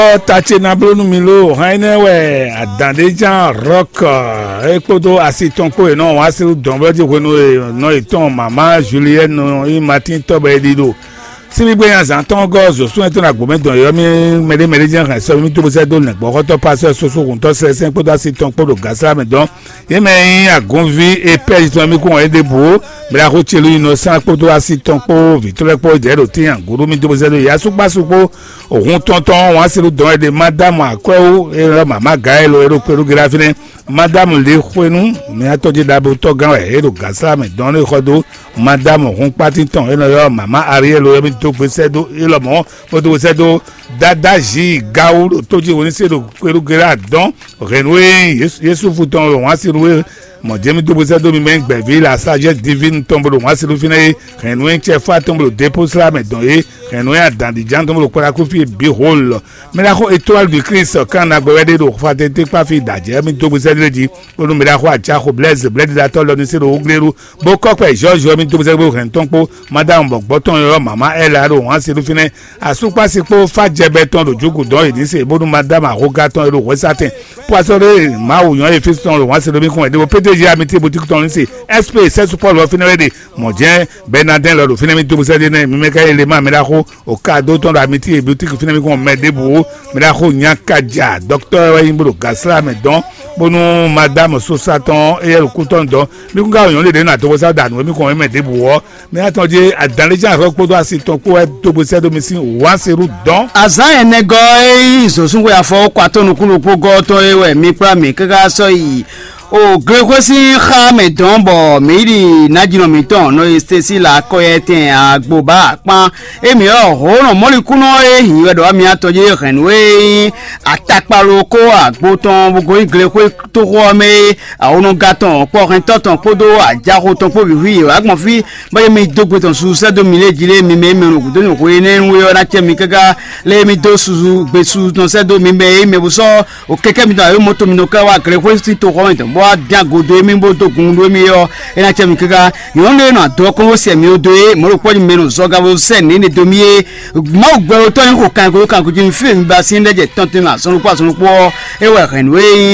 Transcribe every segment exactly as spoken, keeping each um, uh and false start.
tache na blonu milo hainewe adandejan rock ekpodo asitonko e no wa siru don beje wenu no iton mama Julienne no i Martin Tobe dido si mi gbe yan san ton gozo so eton agbo medon yo mi mede mede jan kan so mi to se do le gbo to passe so so kun to se se ekpodo asitonko do gasa medon ye me agonvi e pe to mi ko e de bo bra ko chelu innocent ekpodo asitonko vitole po je do ti an guru mi to se do ya supa supo ohun tonton wa siru don e de madame akwewo e mama gaelo ero peru grafine madame le khwenu mi atoje dabo to gan e ero gasa medon le khodo madame ohun patiton e no mama arielo e mi to pese do e lo mo mo to se do dada ji gawo toji woni se do peru gra don renwe yesu futon wa siru mo jemi to pese do mi men gbe la sagesse divine tombe wa siru fine renwe chefa tombe dépose la medon e renwe adandi jan tombe ko ko fi bi hol me la ko étoile du Christ kan na gbe de do fa tete pa fi daje mi to pese leji onu me la ko aja ko blaise blaise da to lo ni se do ogleru bo ko pe George mi to pese bo ren ton po madame bogboton yo mama ela ro wan siru fine asupa sipo fa jebe ton do jogu don e ni se bo madame aroga ton ro we satin poisore ma o yan e fi ton ro wan siru mi kun e de bo P D G amiti boutique ton si S P c'est support lo fine ready mo je Bernardin lo fine mi to pese de mi me ka ele ma me la ko o cadeau ton amiti e boutique fine mi kun me de bo me la ko nyakaja docteur wa imbo gasla me don bonu madame sosaton e el kuton don mi kun ga yan le de na to sa danu mi kun me de bo mi atonje adanleja ropo do asiton ko e to pese do mi sin wa seru don azan enego izosun we afo kwatonu kunupo go to ewe mi pra mi kaka so yi o gregosi khame dombo miri najino miton no estesi la koyete agboba pan emi o hono molikuno e hiwedo ami atoje renwe atakparo ko agboton bugo iglewe to ho me awonu gaton po ren toton podo ajaro ton po wi agbon fi baye mi dogbeton su sedo mile jile mi me me ogudo ni ko ene nwe ora chemi kaga le mi do suzu gbesu ton sedo mi me me buso o keke mi da moto mi no ka wa gregosi ti to ho ntan wa diagodo mi bo to gun do mi yo ena chemi kaga yon le na do ko se mi odo e mo ro po mi no so ga bo se ni ni do mi e mo gbe o to ni ko kan ko kan ko ji fi mi ba sin leje ton tin na so po so po e we ren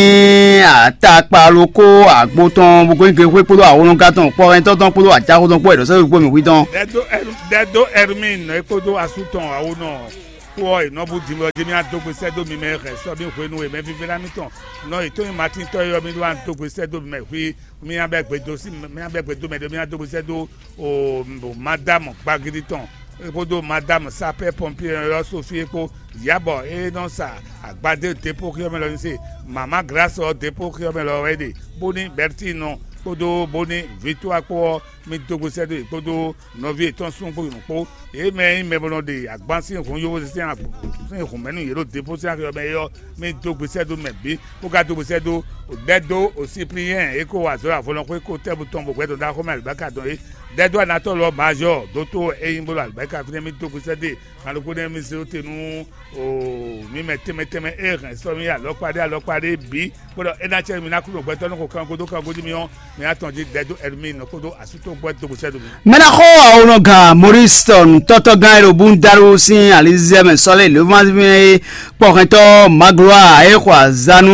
we atapa loko agboton bugo nge we po awon ga ton po en ton po do aja ko ton po e do se po mi wi don dedo dedo ermin e ko do asuton awon no ko e no bu di mo je mi adogbe se do mi me re so bi ko enu e me fi vera mi ton no ito Martin to yo mi do an dogbe se do me fi mi abegbe do si mi abegbe do me do mi adogbe se do o madame gbagidi ton epodo madame sapeur pompier lo Sophie epo yabo e non sa agbade dépôt ki o me lo ni se mama grâce au dépôt ki o me lo ready boni Bertino podo boni victoire ko mi dogbe se do podo novi ton sun po po e me me bono de agbansin kun yo se an sin kun menu yero dépôt se an ki o me yo mi dogbe se do me bi ko ga dogbe se do dedo o Cyprien e ko wa zo afolon ko ko tebu ton bo gbedo da ko me albaka don e dedo anato lo major doto e imbolo albaka fine mi dogbe se de kan ko de mi se o tenu o mi mete mete me e ran so mi alopade alopade bi podo e na che mi na kulo gbedo ko kan ko do kan go di mi on mi atonje dedo ermin ko do asuto gbe dogbe se do mena ko awon ga Morrison toto gan ero bundaru sin alize me sole le ma mi porento magloa e kwa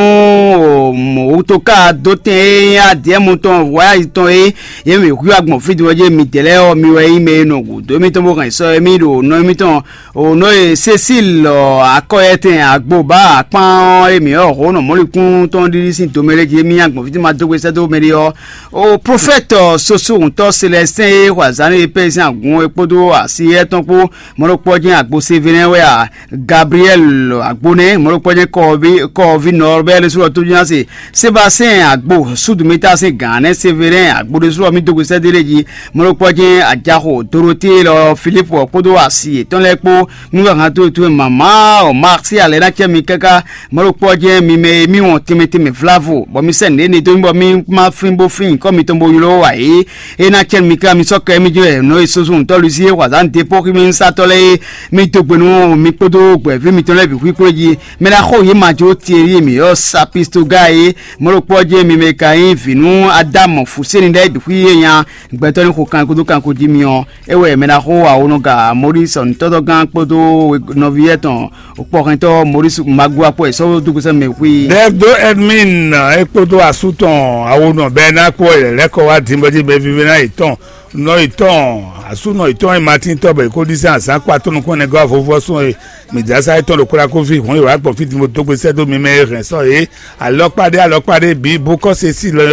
zanu o to ka dote ya de muton wa iton e ye mi ku agbon fidi woje mi tele o mi we ime no gu do mi to mo kan so mi do no mi ton o no e Cecil akoyete agboba pan emi o hono molikun ton diri sin to mereje mi agbon fidi ma dogbe se do meri o o prophet soso to Celestin wa zanu e pe sin agun epodo asi eton po mo ro pojin agbo Severin we Gabriel agbone mo ro pojin ko bi ko vi norbel so to jan se Sébastien agbo sudumeta se gane Severin agbo de so mi dogbe se dereji mo ro pojin ajaho Dorothée lo Philippe opodo asi ton lepo mi wa to to mama o Martial na chemi kaka mo ro pojin mi me mi won timete me Flavo bo mi send ni to bo mi ma fin bo fin ko mi to bo yo wa e e na chemi ka mi so ka mi je no isosun to lusie wa dan depo ki mi sa to le mi to gbe no mi podo gbe fi mi to le bi ku proji me la ko yi ma jo ti mi o sapisto gai mo ro poje mi me ka yin finu Adam fuseni dai bi ku yan gbe to ni ko kan ko do kan ko di mi on e we me la ko awonu ga Morrison to do gan podo novieton o po kan to Maurice Magua po so du ko se me wi Devdo admin ekpoto asuton awonu be na po leko wa timboji be vive na iton no iton asuno iton Martin Tobe ko dise asan kwa tonu ko ne go fofo so mi jasa iton lo kura ko fi fun iwa po fi mo to gbe se do mi me ren so e alopade alopade bi boko se si lo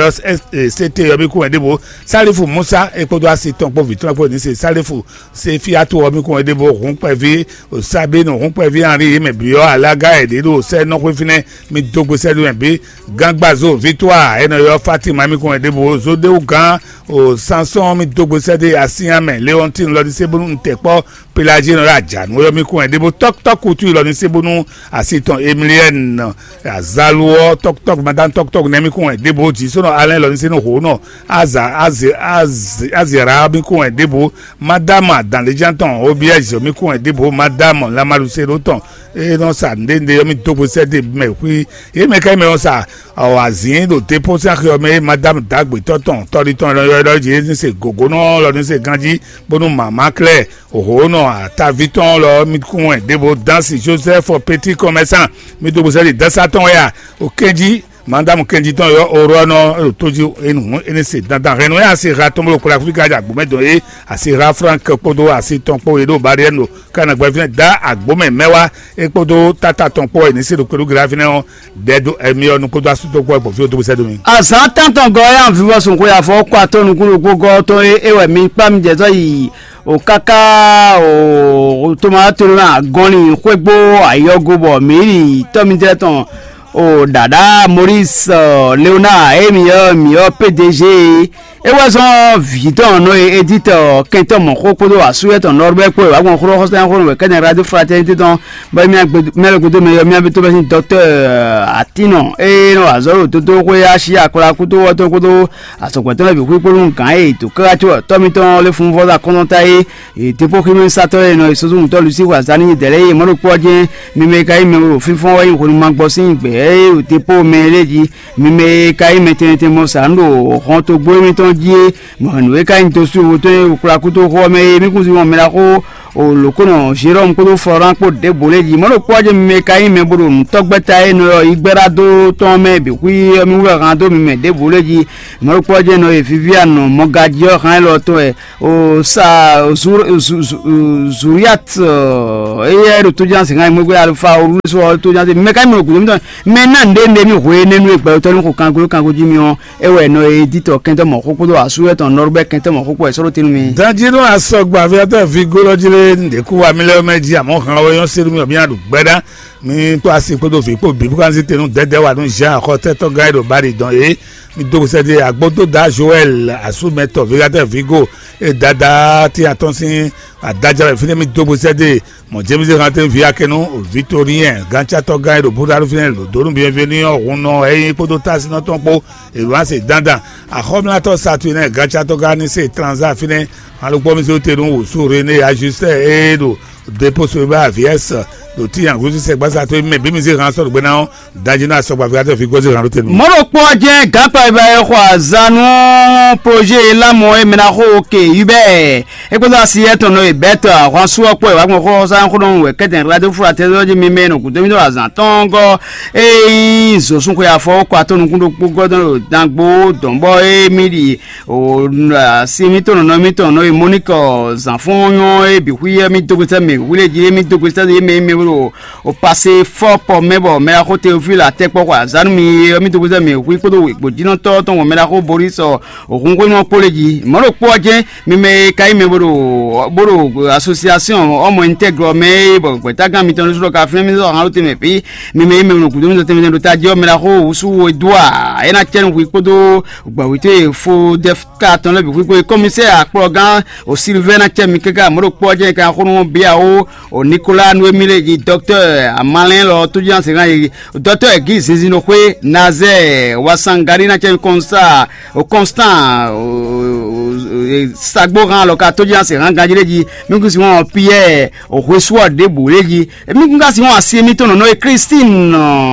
ct obi ko edebo Salifu Musa ekpoto asiton po vitran po ni se Salifu se fi atu obi ko edebo run pe vi o sabe no run pe vi Henri me bio alaga edero se no ko fine mi dogbe se do bi gangbazo victoire eno yo Fatima mi ko edebo zo de ugan o Samson mi dogbe se de asiame Leontine lo di sebunu ntepo Pelagie no raja no yo mi ko edebo tok tok kutu lo ni sebunu asiton Emilienne Azaluo tok tok madame tok tok ne mi ko edebo ji so no Alain lo ni se no ho no aza azi azi azira mi ko edebo madame dans les janton obiege mi ko edebo madame la maluse roton e non sa ndende yo mi dogbe se de me wi e me kai me on sa o azin do te po sa ke me madame dagbe toton tori ton lo lo ji ni se gogo no lo ni se ganji bonu mama Claire o no ata viton lo mi ko edebo dansi Joseph petit commerçant mi dogbe se de dansaton ya o kenji Madame Kenji ton yo oro no toji enu ene se dandan reno ya se ra tombo ko la Afrika agbo medo e ase ra Frank podo ase ton po edo bareno kana gba fin da agbo me mewa e podo tata ton po ene se do ko grafine on dedo emi onu podo asu to po po fi o to se do mi azan tantan go ya vivo sun ko ya fo kwa to nu ku ko go to ewe mi pa mi je so yi o kaka o tomato na goni kwegbo ayogobo mi to mi je ton o dada Maurice uh, Léonard Emio mio P D G e wason viton no editor kento mo ko podo asuye ton norbe ko wa gon khoro hosta khoro we kan radio fraternité ton ba mi melo ko do me mi abi to be docteur Atino e no azoro to to ko ya shi akora ko to to ko do asokwe to bi ko polun kan e to ka to to mi ton le fun voda konota e e te po kimi sato e no isozu to lusi wa zani dele e mo ko je mi me kai me ro fifon wa yin ko ma gbo sin gbe e o te po me leji mi me kai me tente mo sando ron to gbo mi ton die mo no e kai to su to kura ku to ko me mi ku si mo me la ko o lokono Jérôme ko do foran ko de boleji mo ro ko je mi me kai me buru togbeta e no igbera do ton me bi ku mi wa ran do mi me de boleji mo ro ko je no e Viviane mo gadio kan lo to e o sa zuriat e ro to jan singa mo gbe alfa o so to jan me kai me ku mi don me na nde nde mi ho e nenu e pe to ni ko kan ko kan ko ji mi on e we no editor kento mo ko do asu e ton norbe kento mo ko e so ro tinu mi danjiro asogba aviator vigolojile ndeku wa mile meji amo kan wo yon siru mi obi adu gbeda mi to asipo do fi po bi bukan si tenu dede wa no ja ko teto guide bari don e mi do se de agbodo da Joel asumeto aviator vigo e dada ti atonsin adaja fini mi do se de mo James Ranten via kenu Victorien gancha to guide budaru fini lo dorun bienvenue on no e podo tasi no ton po e wa se dandan a homla to satune gancha to gani se transa fini alugbo mi se terun o su René ajuste e do dépôt sur ba vies do ti an gozi se gbasa to me bi mi se ran so gbe na dajina so gba fi fi gozi ran ro tenu moro po je gapa ba e kwa zanu projet la mo e mena ho ke ube e ko da si eto no e beta kwa su opo e wa ko san ko don we keten radio fraternité mi me no ku to mi do azan tongo e so sun ko ya fo kwa to nu ku do gbo don dangbo donbo e miri o si mi to no mi to no e Monique zanfon yo e bi hu mi to ko me wule ji mi to ko sta de me me o passé fort pour me bo me la ko Théophile la tek kwa zanu mi mi to ko me hu ko do we gbo jino to to me la ko Boris o kun ko mo poleji mo ro po je mi me kai me boro boro association omo integro me bo ko ta kan mi to so ka fe mi so han te me pi mi me me no ku do mi te me do ta je me la ko usu edua e na chen hu ko do gba wi te fo def ka ton le bi ko commissaire programme o Sylvain na chen mi ka mo ro po je ka ko no bia o o Nicolas Nouemile ji docteur Amalin lo to jan se ran docteur Guy Zizino kwe Naze Wasangari na chen constat o constant sagbo ran lo ka to jan se ran ganjileji mi ku si won pierre ohuesuo de buleji mi ku ka si won asemi to no Christine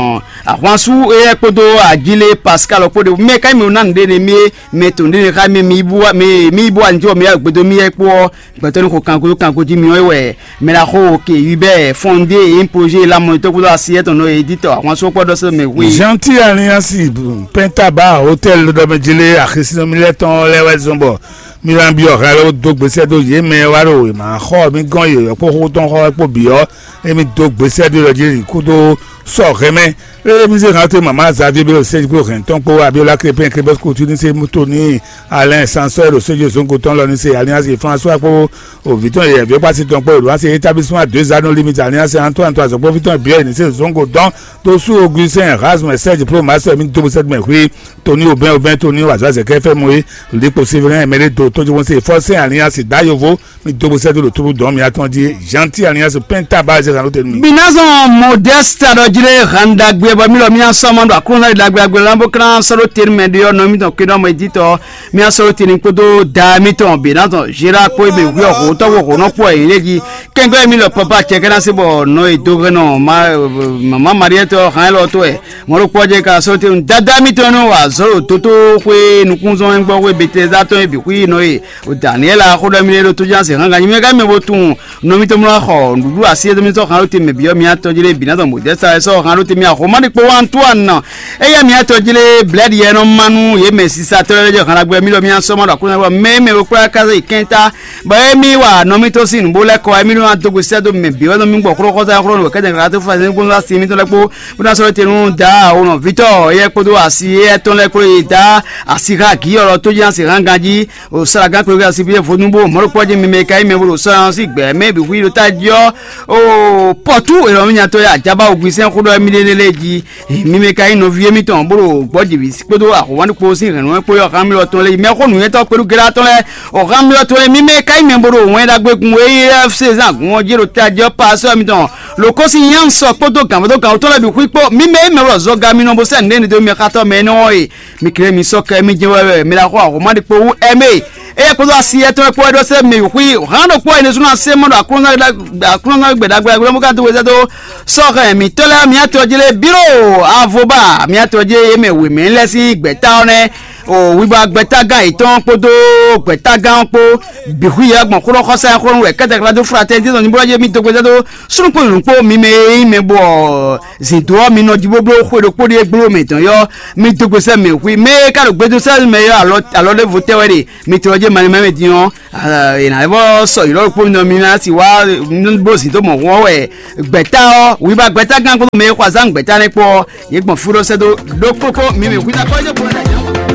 àwọn su e podo agile Pascal opodo me kai mi nan de mi me to de ka mi mi bu mi mi bu anjo mi agbedo mi epo gbeto ni ko kan ko kan ko ji mi owe me la ko ke ibe fondé un projet la mo to ko assiette no éditeur àwọn so podo se me oui gentil alliance Pentaba hôtel do mejile akhisino mi leton lewe zombo mi ran bi ora lo do gbese do ye me wa ro ma kho mi gan ye po ko ton kho po bi o e mi do gbese do je ku do so reme e mi se kan te mama Xavier be o se ko ren ton po Abiola Crépin Crébos continue se moto ni Alain Sanseur o se je son ko ton lo ni se alliance François po o Viton e bi o pa si ton po o wa se établissement à deux anneaux limite alliance Antoine Antoine so po Viton bien ni se son ko don to su Augustin Erasme Serge Pro Master mi to set me kwi Tony Obin Obin Tony wa za se ke fe mo e le po Séverin Emele to to won se force alliance Dayovo mi to set do to don mi atondi gentil alliance Pentaba je kan mi binazon modeste do jile randa gbe ba mi lo mi ansomo do akuna da gbe gbe lambo kran solo terme de no mi to kido mo edito mi asolo tini kodo da mi to binazon jira ko be wi o to wo no po eleji kengo mi lo papa cheke na se bo no edo no ma mama Marieto han lo to e mo ro po je ka so ti dada mi to no wa so to to kwe nukunzo ngbo we beteza to e bi kwi no e o Daniela ko do mi lo to janse han ga mi ga me bo tun no mi to mo kho ndu asie to mi to han lo ti me bi o mi ato jile binazon modeste so han lo ti mi akoma ni po Antoine e ya mi ato jile bled ye no manu ye mesi sa to le je kan agbe mi lo mi ansomo do kun me me o kwa ka ikenta ba e mi wa no mi to sin bo le ko e mi lo an to go se do me bi o no mi gbo kro ko ta kro no ke de ka to fa se ko la si mi to le po buna so te nu da o no Victor ye ko do asi e to le ko da asira ki oro to jan se rangaji o sara gan ko ga si bi fo nu bo mo ro po je mi me kai me bo so si gbe me bi wi lo ta jo o potu e lo mi to ya jaba ogun se ko do mi le leji mi me kai no vie mi ton bro gboji bi si podo a won ko si ren won po yo kan mi lo ton le me ko nu ye to pelu gira ton le o kan mi lo ton le mi me kai me bro won da gbe kun e F C zan won jiro ta jo pass mi ton lo ko si yan so podo kan podo kan to le bi ku po mi me me ro zo ga mi no bo se ne ni do mi ka to me no e mi kire mi so ka mi je we mi la ko a ko ma di po e me e ko do asie to po do se mi ku han do po ni suna se mo do akunna da akunna gbe da gbe mo ka to we se to so ka mi to le mi ato jile biro avoba mi ato je ye me we mi le si gbeta one o wi ba gbeta ga iton podo gbeta ga po bi hu ya gbon kuro ko sa ko we kete la do frate di ni boje mi to gbe do sunu po nu po mi me me bo zido mi no jibo bro ko do po de bro mi ton yo mi to gbe se mi wi me ka do gbe do se me yo alo alo le vote we mi to je mani me di on ina bo so iro po no mi na ti wa bo si to mo wo we gbeta o wi ba gbeta ga ko me kwa zan gbeta ni po ye gbon furo se do do popo mi me wi na ko je po na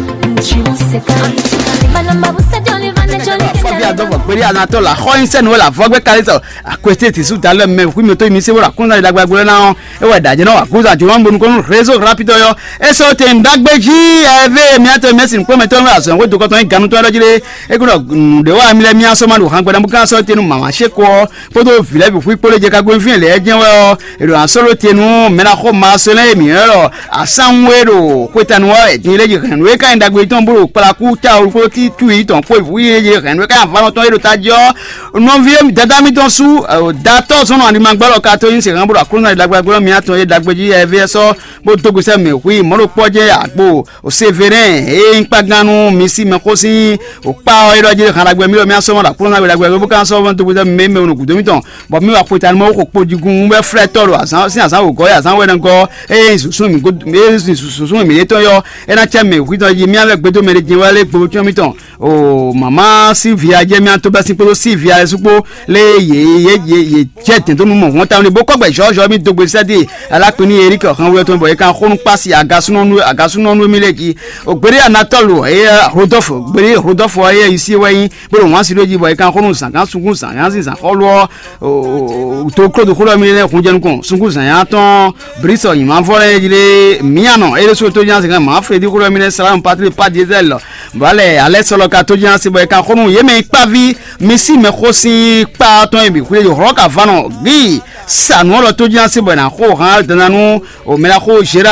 Fabia do pere Anatola khoinse no la fogbe kalito akwete ti su dalo me ku mi to mi se wora kunza dagba gboro na e wa daje na akuza ti won gbonu ko rezo rapido yo e so te ndagbeji eve mi ato mesin ko me to ra so wo to ko to ganu to lojire e ku de wa mi le mi aso ma lu han gbada mu kan so te nu mama se ko foto file bi fu ipole je ka gbo fin le ejen wo ero asolo te nu me na ko ma so le mi ero asanwero ko tanu wa e tin le je kan we ka ndagbe ton buru palaku ta o ko ti tu yi ton po wi ye kan we ka fa ton ero ta jo no vie dada mi ton su dato so no ni ma gboro ka to yin se kan buru akunna dagba gboro mi aton ye dagbeji eve so bo togo se me wi mo ro poje agbo o Severin e npa ganu mi si me ko si o pa ero je kan dagbe mi lo mi aso mo akunna dagba gboro kan so won togo se me me onu ku do mi ton bo mi wa po tan mo ko pojigun we fre toro asan si asan o go ya asan we nan go e susun mi go e susun mi le ton yo e na che me wi ton yi mi ale gbe do me le jin wale gbo ti mi ton o mama Sylvia je mi an to ba si po Sylvia supo le ye ye ye je tin to mo won ta ni bo ko gbe jojo mi dogbe se de alapini Eric kan we to bo e kan khonu pasi agasuno nu agasuno nu mi leki ogbere Anatolu e Rodolfo gbere Rodolfo e isi weyin bo won si loji bo e kan khonu san kan sungun san yan sin san kholo to kro do kholo mi le kun je nu sungun san yan ton briso yin ma fore jile miano e so to yan sin ma fredi kholo mi le salam patri pa diesel vale ale solo ka to yan si bo e kan khonu ye me pavi mi si me khosi pa ton e bi khule yo roka vano gi sanu lo to yan si bo na kho han dananu o me la kho jira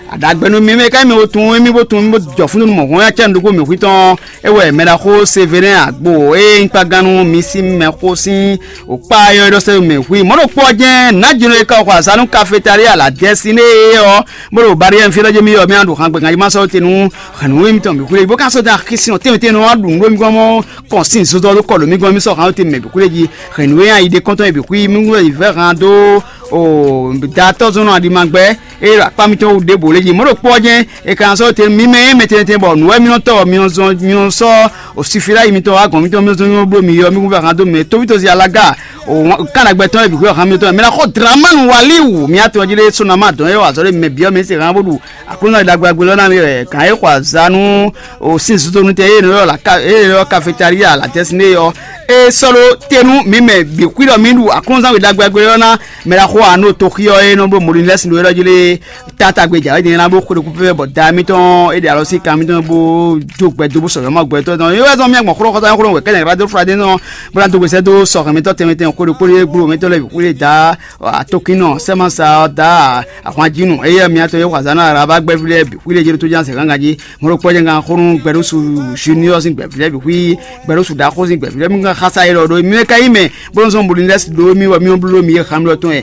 adagbenu mi me kai mi otun mi botun mi jo funu mo won ya chandu ko mi kwiton ewe me da ko severe agbo e npa ganu mi si me ko si o pa yo do se me kwi mo ro po je na jinu e ka ko asanu cafeteria la destiny o mo ro bari en fi lo je mi yo mi andu kan gbe kan ma so tinu kanu mi ton mi kwi bo kan so da kisi te te no adun lo mi go mo konsin so do ko lo mi go mi so kan te me bi kwi ji kanu ya ide konton e bi kwi mi wo ife kan do o dato zono adimagbe e pa mi to de bo leji mo ro po je e kan so te mi me me te te bo nu e mi no to mi so mi so o sifira mi to agon mi to mi so mi bo mi yo mi ku kan do me to bi to si alaga o kan agbe ton e bi ku kan mi to me la ko drama nu waliwu mi ato jile so na ma don e wa so le me bi o mi se kan bodu akuna dagbagbe lo na mi re kan e kwa zanu o sin so to nu te e no la ka e lo cafeteria la tesne yo e solo tenu mi me bi ku do mi lu akuna we dagbagbe lo na me la ko anu Tokyo e no bo mo lesson lo jile tata gbeja e na bo ko ku pe bo da mi ton e de alo si kan mi ton bo jogbe do bo so mo gbe to don yo so mi agbon kuro ko ta kuro we kele radio Friday no bra to gbe do so kan mi to temi ten ko ko le gburo mi to le ku le da atokino sema sa da àwọn jinu e ye mi ato ye kwazana ara ba gbe bile bi ku le jere to janse kan gaji mo ro poje ngan kurun gberu su junior sin gbe bile bi ku gberu su da ko sin gbe bile mi ngan khasa iro do mi ka ime bo so mbuli les do mi wa mi obulo mi kham lo ton e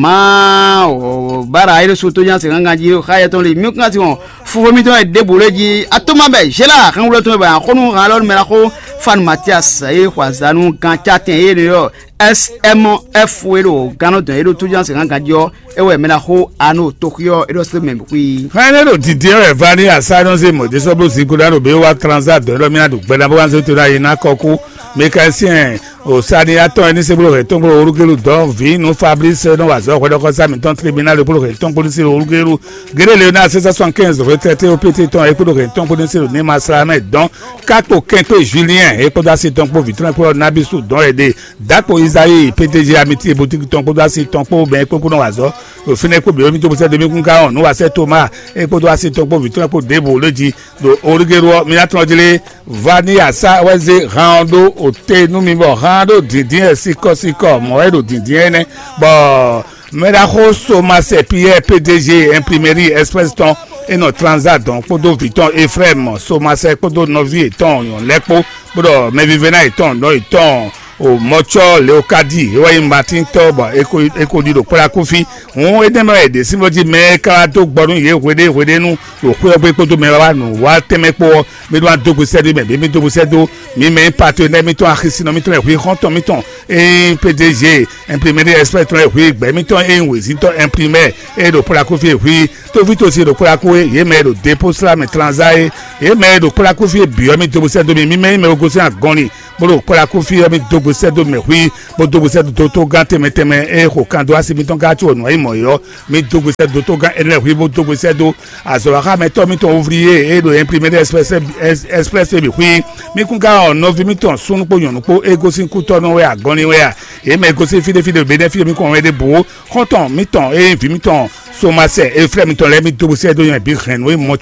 mama o bara ire su to janse kan gaji o khaya ton le mi kan ti won fu mi ton e de boleji atoma be jela kan lo ton ba khonu kan lo me la ko fan Mathias e kwazanu kan chatin e yo S M F wero gano don ero to janse kan gajo ewe me la ko anu Tokyo ero se me kwi Finally, the dear Vani Asano se mo de so bo si ko da ro be wa transact do lo mi adu gbe la bo wan se to da yin na koku mécanicien o sani aton eni se bolo ton bolo orugelu don vi no Fabrice no wazo ko ko sa mi ton tribunal bolo ton police orugelu gere le na six cent soixante-quinze retraité au petit ton e bolo ton police ni masrame don kato kento Julien e ko da si ton po vitran po na bisu don ede dapo Isaïe P D G amitié boutique ton po da si ton po ben ko no wazo o fine ko be o mi to se de mi kun ka on no wa se Thomas e ko da si ton po vitran po debo leji do orugelu mi atron jile Vani asa weze rando o te nu mi bo rando dindin siko siko mo edo dindin ne bo mera so ma se Pierre P D G imprimerie express ton et no transat donc podo viton Ephraim so ma se podo novi ton yon lepo podo me vivena ton no ton o mocho leokadi ewa Martin Toba eko eko di do para kofi won edeme ede si mo di me ka to gbodun ye wede wede nu o ko pe ko to me wa nu wa temepo me do dogo sedo me me dogo sedo mi me partenaire mi to akhisino mi to e konton mi ton e P D G imprimerie express to e gbe mi ton e wezi to imprimer e do para kofi e to vito si do para ko ye me do dépôt la me transai e me do para kofi bio mi dogo sedo mi me me go se agoni bolo para kofi mi dogo sedo me hui bo dogo sedo to to gante me teme e ko kan do asi mi ton ga cho no e mo yo mi dogo sedo to ga ene hui bo dogo sedo azo ha me to mi ton ouvrier e do imprimer express express mi hui mi kun ga on no vi mi ton sunu po yon po e go sin ku to no we agoni we a e me go se fide fide benefit mi kon we de bo konton mi ton e vi mi ton so ma se e frère mi ton le mi dogo sedo yon bi ren we mo